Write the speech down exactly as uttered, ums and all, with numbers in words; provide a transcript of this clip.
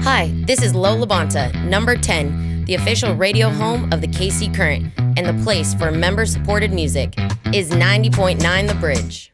Hi, this is Lo Labonta, number ten, the official radio home of the K C Current, and the place for member-supported music is ninety point nine The Bridge.